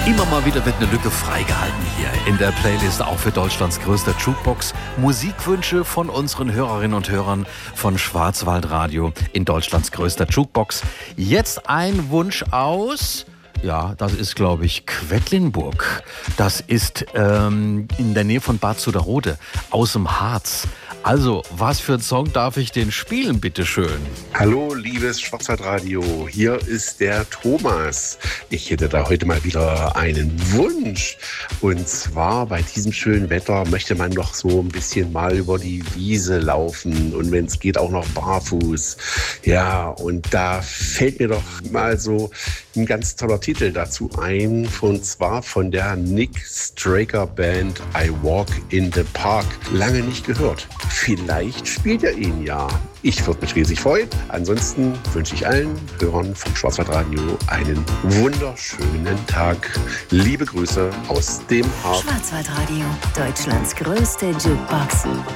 Immer mal wieder wird eine Lücke freigehalten hier in der Playlist, auch für Deutschlands größter Jukebox. Musikwünsche von unseren Hörerinnen und Hörern von Schwarzwaldradio in Deutschlands größter Jukebox. Jetzt ein Wunsch aus... Ja, das ist, glaube ich, Quedlinburg. Das ist in der Nähe von Bad Zuderode, aus dem Harz. Also, was für ein Song darf ich denn spielen, bitteschön? Hallo, liebes Schwarzwaldradio, hier ist der Thomas. Ich hätte da heute mal wieder einen Wunsch. Und zwar bei diesem schönen Wetter möchte man doch so ein bisschen mal über die Wiese laufen und wenn es geht auch noch barfuß. Ja, und da fällt mir doch mal so ein ganz toller Titel dazu ein, und zwar von der Nick Straker Band I Walk in the Park. Lange nicht gehört. Vielleicht spielt er ihn ja. Ich würde mich riesig freuen. Ansonsten wünsche ich allen Hörern vom Schwarzwaldradio einen wunderschönen Tag. Liebe Grüße aus dem Harz. Schwarzwaldradio, Deutschlands größte Jukebox.